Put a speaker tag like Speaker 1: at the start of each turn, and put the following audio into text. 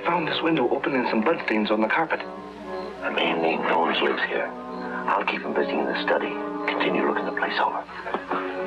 Speaker 1: found this window open and some bloodstains on the carpet.
Speaker 2: A man named Jones lives here. I'll keep him busy in the study. Continue looking the place over.